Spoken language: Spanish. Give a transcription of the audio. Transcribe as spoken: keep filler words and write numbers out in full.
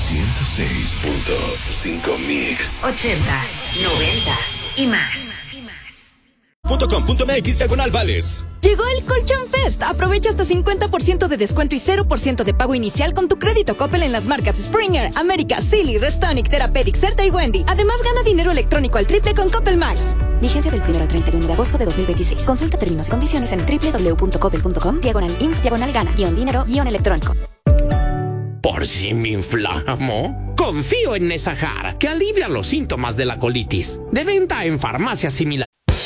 ciento seis punto cinco Mix. Ochentas, noventas y más. .com.mx diagonal vales. Llegó el Colchón Fest. Aprovecha hasta cincuenta por ciento de descuento y cero por ciento de pago inicial con tu crédito Coppel en las marcas Springer, América, Silly, Restonic, Therapeutic, Certa y Wendy. Además, gana dinero electrónico al triple con Coppel Max. Vigencia del primero al treinta y uno de agosto de dos mil veintiséis. Consulta términos y condiciones en doble u doble u doble u punto coppel punto com, diagonal inf, diagonal gana, guión dinero, guión electrónico. ¿Por si me inflamo? Confío en Nesajar, que alivia los síntomas de la colitis. De venta en farmacias similares.